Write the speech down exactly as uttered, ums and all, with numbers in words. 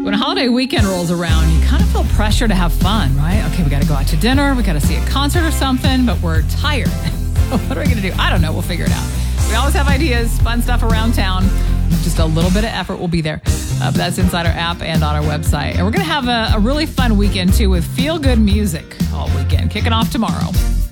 When a holiday weekend rolls around, you kind of feel pressure to have fun, right? Okay, we got to go out to dinner, we got to see a concert or something, but we're tired. What are we going to do? I don't know. We'll figure it out. We always have ideas, fun stuff around town. Just a little bit of effort will be there. Uh, but that's inside our app and on our website. And we're going to have a, a really fun weekend, too, with feel-good music all weekend, kicking off tomorrow.